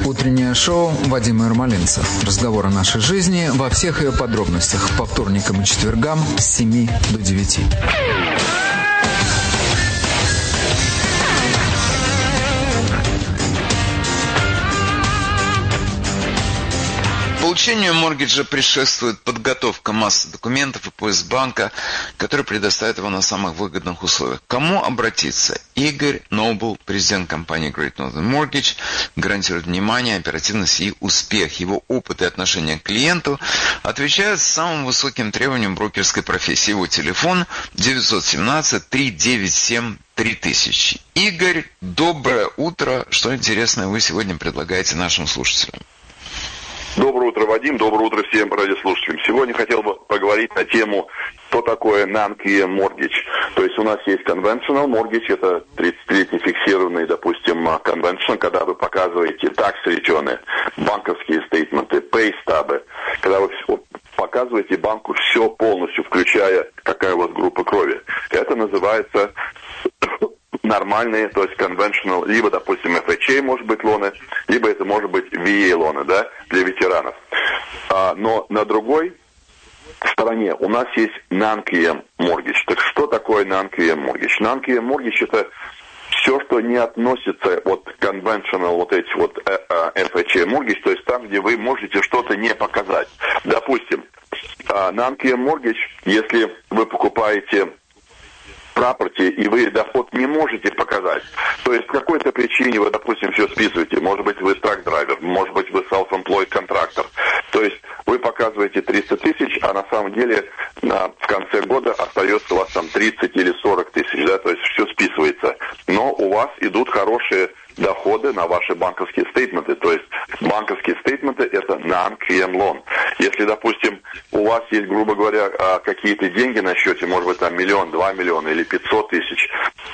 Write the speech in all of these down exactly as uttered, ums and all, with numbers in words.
Утреннее шоу Вадима Ермолинца. Разговор о нашей жизни во всех ее подробностях. По вторникам и четвергам с семи до девяти. Получению моргиджа предшествует подготовка массы документов и поиск банка, который предоставит его на самых выгодных условиях. К кому обратиться? Игорь Нобл, президент компании Great Northern Mortgage, гарантирует внимание, оперативность и успех. Его опыт и отношение к клиенту отвечают самым высоким требованиям брокерской профессии. Его телефон девятьсот семнадцать триста девяносто семь три тысячи. Игорь, доброе утро. Что интересное вы сегодня предлагаете нашим слушателям? Доброе утро, Вадим. Доброе утро всем радиослушателям. Сегодня хотел бы поговорить на тему, что такое non-кью эм mortgage. То есть у нас есть conventional mortgage, это тридцатилетний фиксированный, допустим, conventional, когда вы показываете tax return, банковские стейтменты, pay stub, когда вы показываете банку все полностью, включая какая у вас группа крови. Это называется нормальные, то есть conventional, либо, допустим, эф эйч эй может быть лоны, либо это может быть ви эй лоны, да, для ветеранов. А, но на другой стороне у нас есть non-кью эм mortgage. Так что такое non-кью эм mortgage? non-кью эм mortgage это все, что не относится от conventional, вот эти вот эф эйч эй mortgage, то есть там, где вы можете что-то не показать. Допустим, non-кью эм mortgage, если вы покупаете property, и вы доход не можете показать. То есть по какой-то причине вы, допустим, все списываете. Может быть, вы трак-драйвер, может быть, вы self-employed контрактор. То есть вы показываете триста тысяч, а на самом деле на, в конце года остается у вас там тридцать или сорок тысяч, да, то есть все списывается. Но у вас идут хорошие доходы на ваши банковские стейтменты. То есть банковские стейтменты – это non-кью эм loan. Если, допустим, у вас есть, грубо говоря, какие-то деньги на счете, может быть, там миллион, два миллиона или пятьсот тысяч,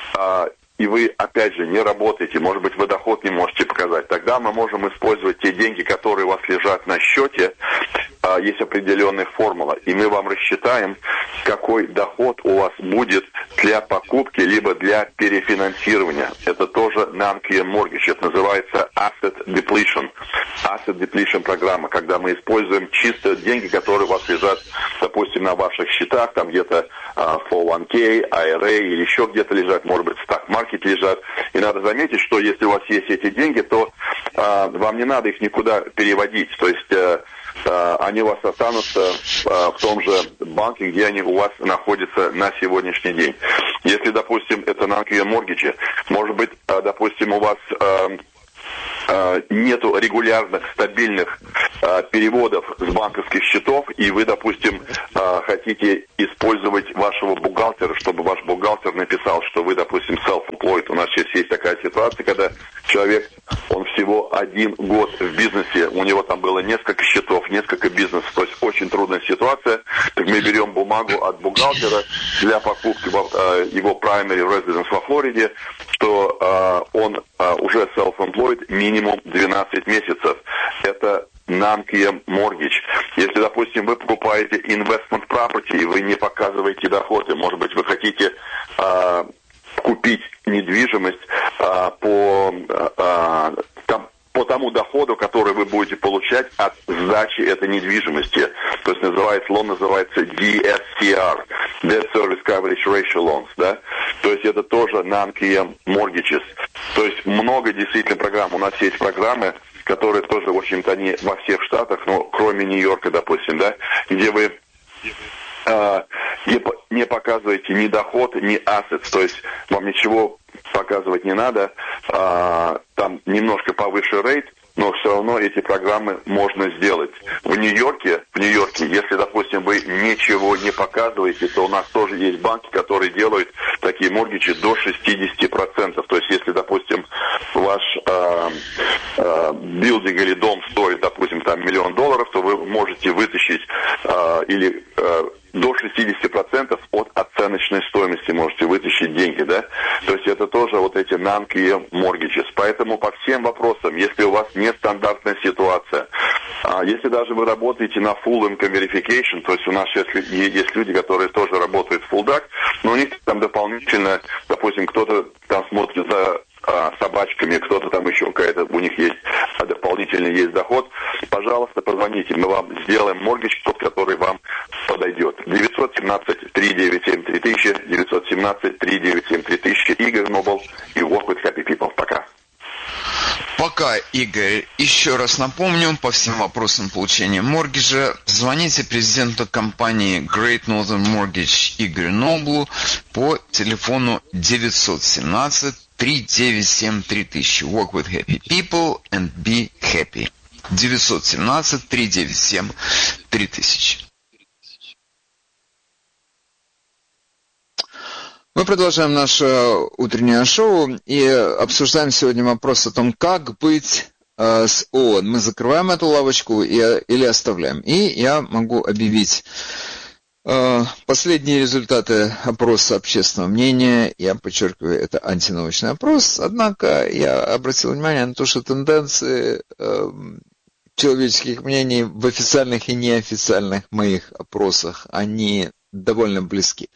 и вы, опять же, не работаете, может быть, вы доход не можете показать, тогда мы можем использовать те деньги, которые у вас лежат на счете. Есть определенная формула, и мы вам рассчитаем, какой доход у вас будет для покупки, либо для перефинансирования. Это тоже non-кью эм mortgage, это называется asset depletion. Asset depletion программа, когда мы используем чисто деньги, которые у вас лежат, допустим, на ваших счетах, там где-то uh, фор ван кей, ай ар эй или еще где-то лежат, может быть, сток-маркет лежат. И надо заметить, что если у вас есть эти деньги, то uh, вам не надо их никуда переводить. То есть uh, они у вас останутся в том же банке, где они у вас находятся на сегодняшний день. Если, допустим, это non-кью эм mortgage, может быть, допустим, у вас нету регулярных, стабильных э, переводов с банковских счетов, и вы, допустим, э, хотите использовать вашего бухгалтера, чтобы ваш бухгалтер написал, что вы, допустим, self-employed. У нас сейчас есть такая ситуация, когда человек, он всего один год в бизнесе, у него там было несколько счетов, несколько бизнесов, то есть очень трудная ситуация. Так мы берем бумагу от бухгалтера для покупки э, его primary residence во Флориде, что э, он э, уже self-employed минимум двенадцать месяцев. Это non-кью эм mortgage. Если, допустим, вы покупаете investment property, и вы не показываете доходы, может быть, вы хотите э, купить недвижимость э, по, э, там, по тому доходу, который вы будете получать от сдачи этой недвижимости. То есть называется, лон называется ди эс си ар, Debt Service Coverage Ratio Loans, да? То есть это тоже non-кью эм mortgages. То есть много действительно программ. У нас есть программы, которые тоже, в общем-то, не во всех штатах, но кроме Нью-Йорка, допустим, да, где вы э, не, не показываете ни доход, ни assets, то есть вам ничего показывать не надо, э, там немножко повыше рейт, но все равно эти программы можно сделать. В Нью-Йорке, в Нью-Йорке, если, допустим, вы ничего не показываете, то у нас тоже есть банки, которые делают такие моргиджи до шестьдесят процентов. То есть, если, допустим, ваш э, э, билдинг или дом стоит, допустим, там миллион долларов, то вы можете вытащить э, или э, до шестьдесят процентов от оценочной стоимости можете вытащить деньги, да? То есть это тоже вот эти non-кью эм mortgages. Поэтому по всем вопросам, если у вас нестандартная ситуация, а если даже вы работаете на full income verification, то есть у нас сейчас есть люди, которые тоже работают в full даc, но у них там дополнительно, допустим, кто-то там смотрит за собачками, кто-то там еще какая-то, у них есть дополнительная мы вам сделаем моргидж, тот, который вам подойдет. девятьсот семнадцать три девять семь три тысячи, девятьсот семнадцать три девять семь три тысячи, Игорь Нобл и Work with Happy People. Пока. Пока, Игорь. Еще раз напомню, по всем вопросам получения моргиджа, звоните президенту компании Great Northern Mortgage Игорю Ноблу по телефону девятьсот семнадцать три девять семь три тысячи. Work with Happy People and be happy. девятьсот семнадцать три девять семь три тысячи. Мы продолжаем наше утреннее шоу и обсуждаем сегодня вопрос о том, как быть э, с ООН. Мы закрываем эту лавочку и, или оставляем. И я могу объявить э, последние результаты опроса общественного мнения. Я подчеркиваю, это антинаучный опрос. Однако я обратил внимание на то, что тенденции э, человеческих мнений в официальных и неофициальных моих опросах, они довольно близки.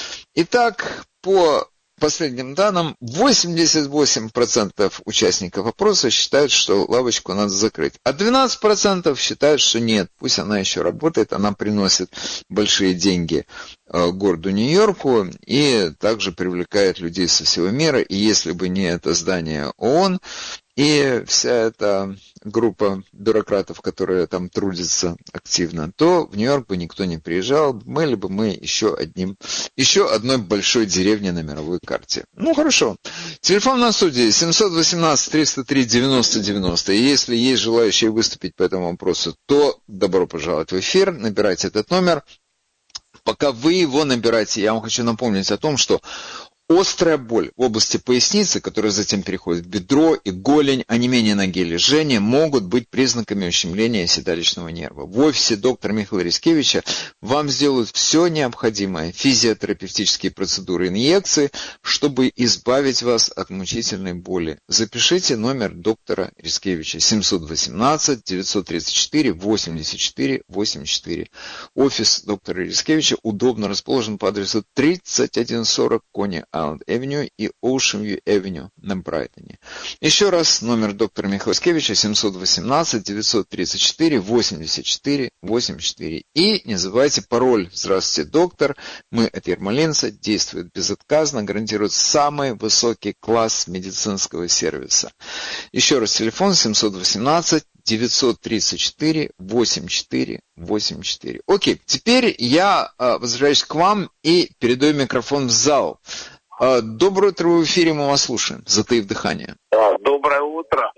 Итак, по последним данным, восемьдесят восемь процентов участников опроса считают, что лавочку надо закрыть. А двенадцать процентов считают, что нет, пусть она еще работает, она приносит большие деньги городу Нью-Йорку и также привлекает людей со всего мира. И если бы не это здание ООН и вся эта группа бюрократов, которые там трудятся активно, то в Нью-Йорк бы никто не приезжал, были бы мы еще одним, еще одной большой деревней на мировой карте. Ну, хорошо. Телефон на студии семь один восемь триста три девяносто девяносто. И если есть желающие выступить по этому вопросу, то добро пожаловать в эфир, набирайте этот номер. Пока вы его набираете, я вам хочу напомнить о том, что острая боль в области поясницы, которая затем переходит в бедро и голень, онемение ноги или жжение, могут быть признаками ущемления седалищного нерва. В офисе доктора Михаила Рискевича вам сделают все необходимое, физиотерапевтические процедуры и инъекции, чтобы избавить вас от мучительной боли. Запишите номер доктора Рискевича семь один восемь девять три четыре восемь четыре восемь четыре. Офис доктора Рискевича удобно расположен по адресу тридцать один сорок Кони Авеню и Ocean View Avenue на Брайтоне. Еще раз, номер доктора Михаила Рискевича семь один восемь девять три четыре восемь четыре восемь четыре. И не забывайте пароль «Здравствуйте, доктор». Мы от Ермолинца, действует безотказно, гарантирует самый высокий класс медицинского сервиса. Еще раз, телефон семь один восемь девятьсот тридцать четыре восемьдесят четыре восемьдесят четыре. Окей, теперь я э, возвращаюсь к вам и передаю микрофон в зал. Э, доброе утро, в эфире, мы вас слушаем, затаив дыхание. А, доброе утро.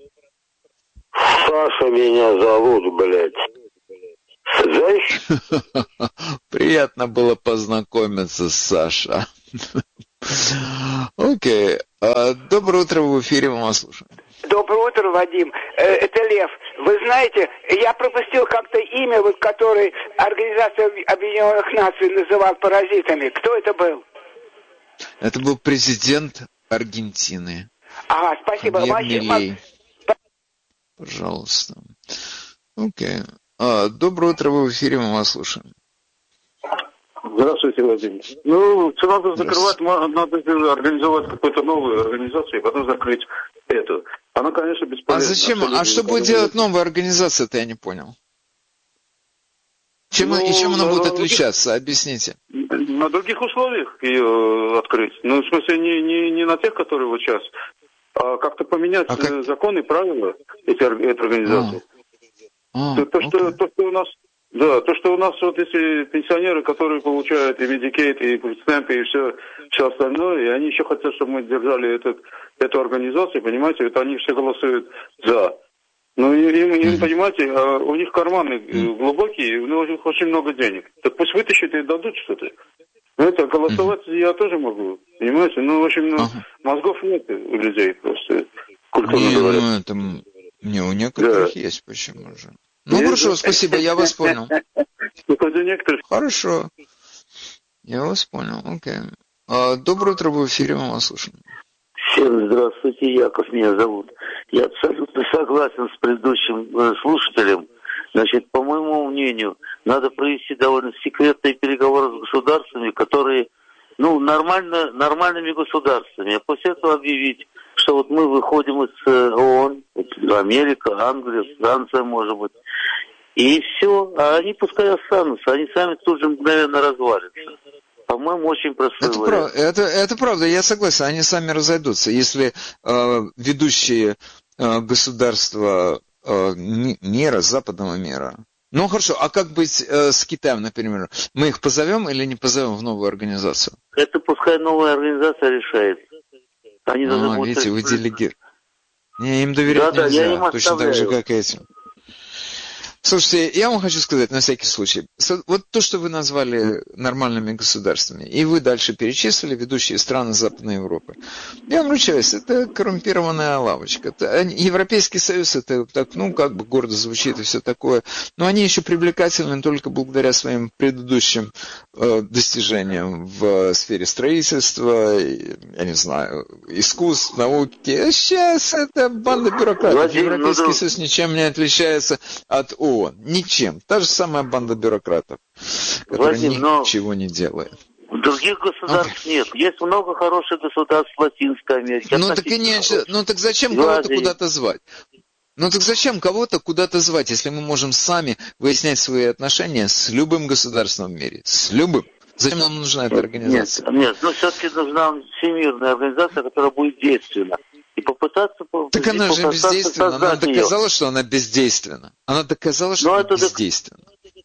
Саша меня зовут, блядь. Знаешь? Приятно было познакомиться с Сашей. Окей, доброе утро, в эфире, мы вас слушаем. Доброе утро, Вадим. Это Лев. Вы знаете, я пропустил как-то имя, вот, которое Организация Объединенных Наций называл паразитами. Кто это был? Это был президент Аргентины. Ага, спасибо. Милей. Пожалуйста. Окей. А, доброе утро, вы в эфире, мы вас слушаем. Здравствуйте, Владимир. Ну, все надо закрывать, надо организовать какую-то новую организацию и потом закрыть эту. Она, конечно, бесполезна. А зачем? А что будет делать новая организация-то, я не понял. Чем, ну, и чем она будет отличаться? Объясните. На других условиях ее открыть. Ну, в смысле, не, не, не на тех, которые вот сейчас, а как-то поменять а как... законы и правила эти, этой организации. А. А, то, что, то, что у нас... Да, то, что у нас вот эти пенсионеры, которые получают и Medicaid, и стемпы, и все, все остальное, и они еще хотят, чтобы мы держали этот, эту организацию, понимаете, это они все голосуют за. Ну, им, им понимаете, у них карманы глубокие, у них очень много денег. Так пусть вытащат и дадут что-то. Знаете, голосовать я тоже могу, понимаете, ну, в общем, ну, мозгов нет у людей просто, культурно говоря. Ну, это, не, у некоторых да. есть, почему же. Ну, Нет, хорошо, спасибо, я вас понял. Хорошо. Я вас понял, окей. А, доброе утро, в эфире, мы вас слушаем. Всем здравствуйте, Яков меня зовут. Я абсолютно согласен с предыдущим э, слушателем. Значит, по моему мнению, надо провести довольно секретные переговоры с государствами, которые, ну, нормально, нормальными государствами, а после этого объявить, что вот мы выходим из ООН, Америка, Англия, Франция, может быть, и И все. А они пускай останутся. Они сами тут же мгновенно развалятся. По-моему, очень простой это вариант. Прав, это, это правда, я согласен. Они сами разойдутся. Если э, ведущие э, государства э, мира, западного мира. Ну хорошо, а как быть э, с Китаем, например? Мы их позовем или не позовем в новую организацию? Это пускай новая организация решает. Они а, будут... видите, вы делегируете. Не, им доверять да, нельзя, да, точно так же, как этим. Слушайте, я вам хочу сказать на всякий случай, вот то, что вы назвали нормальными государствами, и вы дальше перечислили ведущие страны Западной Европы, я вам ручаюсь, это коррумпированная лавочка. Это, Европейский Союз, это так, ну, как бы гордо звучит и все такое, но они еще привлекательны только благодаря своим предыдущим э, достижениям в сфере строительства, я не знаю, искусств, науки. А сейчас это банда бюрократов. Владимир, Европейский ну, Союз ничем не отличается от ООН. Ничем. Та же самая банда бюрократов, которая Владимир, ничего не делает. Других государств okay. нет. Есть много хороших государств Латинской Америки. Ну так, конечно, ну так зачем кого-то куда-то звать? Ну так зачем кого-то куда-то звать, если мы можем сами выяснять свои отношения с любым государством в мире? С любым. Зачем нам нужна эта организация? Нет, нет, но все-таки нужна всемирная организация, которая будет действенна. И попытаться... Так она же бездейственна. Она доказала, ее. что она бездейственна. Она доказала, что но она бездейственна.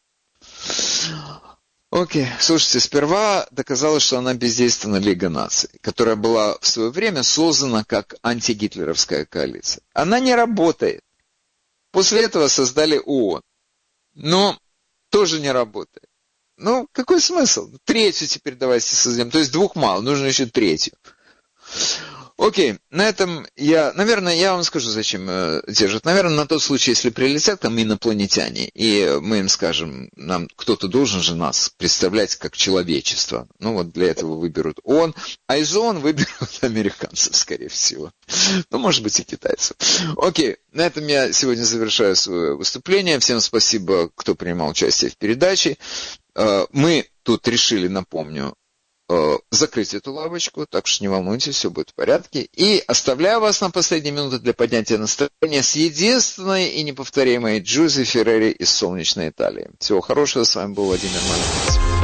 Окей, слушайте, сперва доказала, что она бездейственна Лига наций, которая была в свое время создана как антигитлеровская коалиция. Она не работает. После этого создали ООН. Но тоже не работает. Ну, какой смысл? Третью теперь давайте создадим. То есть двух мало, нужно еще третью. Окей, на этом я, наверное, я вам скажу, зачем э, держат. Наверное, на тот случай, если прилетят там инопланетяне, и мы им скажем, нам кто-то должен же нас представлять как человечество. Ну вот для этого выберут ООН, а из ООН выберут американцев, скорее всего. Ну, может быть, и китайцев. Окей, на этом я сегодня завершаю свое выступление. Всем спасибо, кто принимал участие в передаче. Э, мы тут решили, напомню, закрыть эту лавочку, так что не волнуйтесь, все будет в порядке. И оставляю вас на последние минуты для поднятия настроения с единственной и неповторимой Джузи Феррери из солнечной Италии. Всего хорошего, с вами был Владимир Малинец.